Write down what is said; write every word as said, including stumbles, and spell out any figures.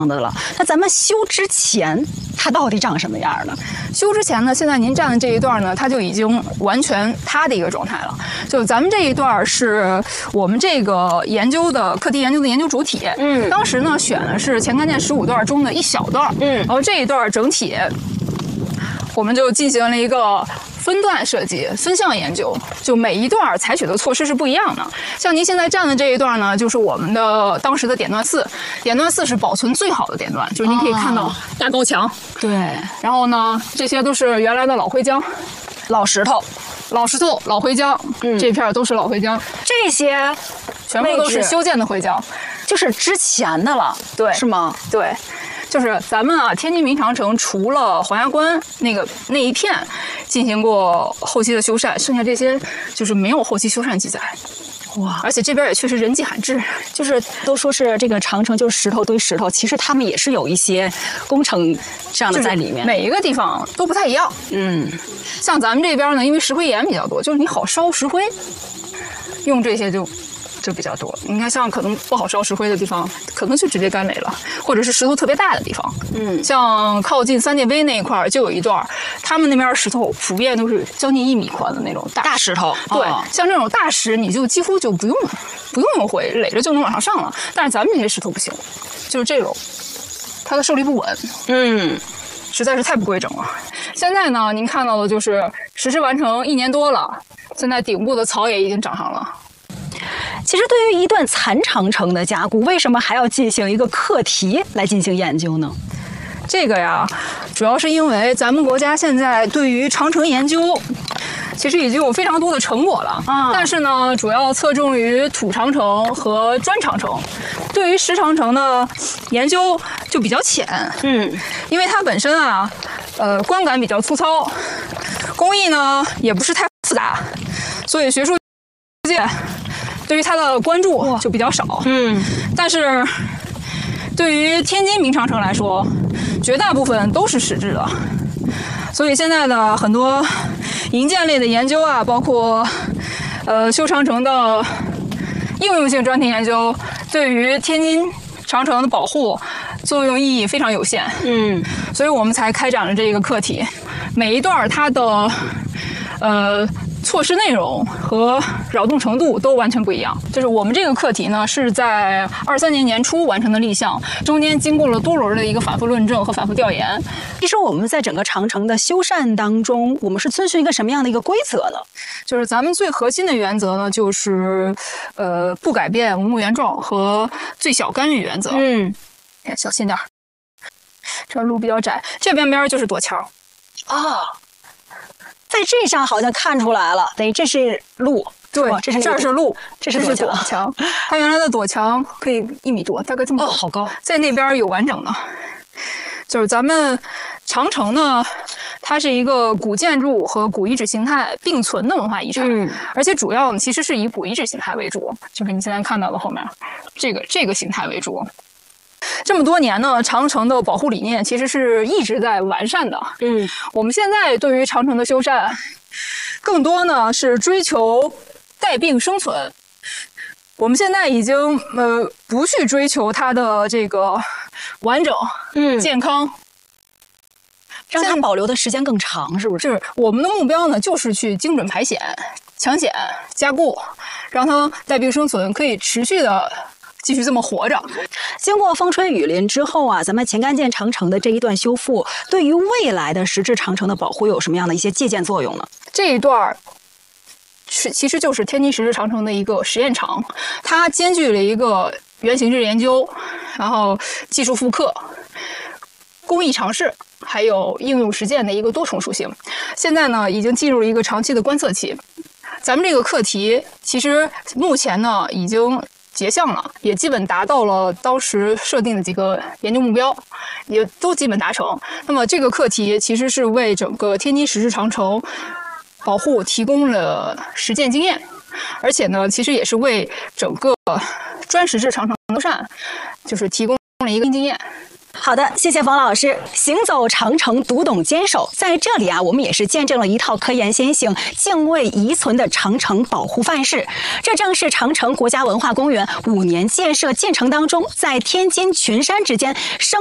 的了。那咱们修之前，它到底长什么样呢？ 修之前呢，现在您站的这一段呢，它就已经完全塌的一个状态了。就咱们这一段是我们这个研究的课题研究的研究主体，嗯，当时呢选的是前勘线十五段中的一小段，嗯，然后这一段整体我们就进行了一个分段设计、分项研究，就每一段采取的措施是不一样的。像您现在站的这一段呢，就是我们的当时的点段四，点段四是保存最好的点段，就是您可以看到大高墙， 对， 然后呢，这些都是原来的老灰浆、 老石头、 老石头、老灰浆，嗯，这片都是老灰浆， 这些全部都是修建的灰浆， 就是之前的了， 对， 是吗？ 对。就是咱们啊，天津明长城除了黄崖关那个那一片进行过后期的修缮，剩下这些就是没有后期修缮记载。哇！而且这边也确实人迹罕至， 就是都说是这个长城就是石头堆石头，其实他们也是有一些工程这样的在里面。 每一个地方都不太一样。嗯，像咱们这边呢，因为石灰岩比较多，就是你好烧石灰，用这些就。就比较多，你看像可能不好烧石灰的地方，可能就直接干垒了，或者是石头特别大的地方。嗯，像靠近三界碑那一块就有一段，他们那边石头普遍都是将近一米宽的那种大大石头。 对，哦、像这种大石，你就几乎就不用不用用灰垒着就能往上上了。但是咱们这些石头不行，就是这种，它的受力不稳。嗯。实在是太不规整了。现在呢，您看到的就是实施完成一年多了，现在顶部的草也已经长上了。 其实，对于一段残长城的加固，为什么还要进行一个课题来进行研究呢？ 这个呀，主要是因为咱们国家现在对于长城研究，其实已经有非常多的成果了啊。但是呢，主要侧重于土长城和砖长城，对于石长城的研究就比较浅。嗯，因为它本身啊，呃，观感比较粗糙，工艺呢也不是太复杂，所以学术界对于它的关注就比较少。嗯，但是对于天津明长城来说，绝大部分都是实质的，所以现在的很多营建类的研究啊，包括呃修长城的应用性专题研究，对于天津长城的保护作用意义非常有限。嗯，所以我们才开展了这个课题，每一段它的呃。措施内容和扰动程度都完全不一样。就是我们这个课题呢，是在二三年年初完成的立项，中间经过了多轮的一个反复论证和反复调研。 其实我们在整个长城的修缮当中，我们是遵循一个什么样的一个规则呢？ 就是咱们最核心的原则呢，就是呃不改变无木原状和最小干预原则。嗯，看小心点，这路比较窄，这边边就是垛墙。 啊。在这上好像看出来了，等于这是路， 对， 这是这是路， 这是垛墙。它原来的垛墙可以一米多，大概这么高， 哦，好高。 在那边有完整的，就是咱们长城呢，它是一个古建筑和古遗址形态并存的文化遗产，嗯，而且主要其实是以古遗址形态为主，就是你现在看到的后面这个这个形态为主。这么多年呢，长城的保护理念其实是一直在完善的。嗯，我们现在对于长城的修缮，更多呢是追求带病生存。我们现在已经呃不去追求它的这个完整、嗯健康， 让它保留的时间更长，是不是？ 就是我们的目标呢，就是去精准排险、抢险、加固，让它带病生存，可以持续的。继续这么活着。 经过风吹雨淋之后啊，咱们前干线长城的这一段修复，对于未来的实质长城的保护有什么样的一些借鉴作用呢？ 这一段是其实就是天津实质长城的一个实验场，它兼具了一个原型质研究，然后技术复刻、工艺尝试，还有应用实践的一个多重属性。现在呢，已经进入了一个长期的观测期。咱们这个课题其实目前呢已经结项了，也基本达到了当时设定的几个研究目标，也都基本达成。那么这个课题其实是为整个天津实质长城保护提供了实践经验，而且呢，其实也是为整个专实质长城修缮就是提供了一个经验。 好的，谢谢冯老师。行走长城，读懂坚守，在这里啊，我们也是见证了一套科研先行、敬畏遗存的长城保护范式。这正是长城国家文化公园五年建设进程当中，在天津群山之间生